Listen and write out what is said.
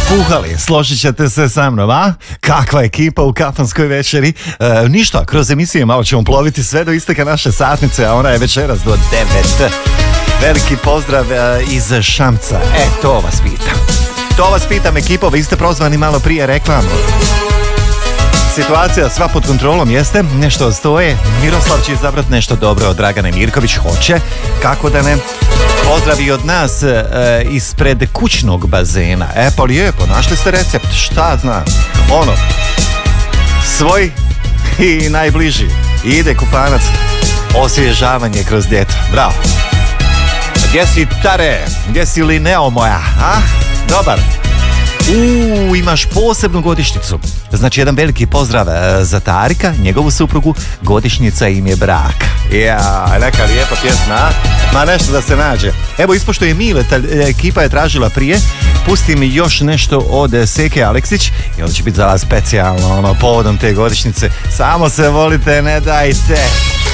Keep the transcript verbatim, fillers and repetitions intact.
puhali, složit ćete se sa mnom, a? Kakva ekipa u kafanskoj večeri. E, ništa, kroz emisije malo ćemo ploviti sve do isteka naše satnice, a ona je večeras do devet. Veliki pozdrav e, iz Šamca. E, to vas pitam. To vas pitam, ekipo, vi ste prozvani malo prije reklamu. Situacija sva pod kontrolom, jeste? Nešto stoje. Miroslav će izabrati nešto dobro od Dragane Mirković, hoće. Kako da ne? Pozdravi od nas e, ispred kućnog bazena. E pa lijepo, našli ste recept, šta znam. Ono, svoj i najbliži. Ide kupanac, osvježavanje kroz ljeto. Bravo. Gdje si, Tare? Gdje si, Lineo moja? A? Dobar. Uuu, imaš posebnu godišnjicu. Znači, jedan veliki pozdrav za Tarika, njegovu suprugu, godišnjica im je brak. Ja, neka lijepa pjesma, ma nešto da se nađe. Evo, ispošto je Mile, ta ekipa je tražila prije, pusti mi još nešto od Seke Aleksić, i ovo će biti za vas specijalno, ono, povodom te godišnjice. Samo se volite, ne dajte.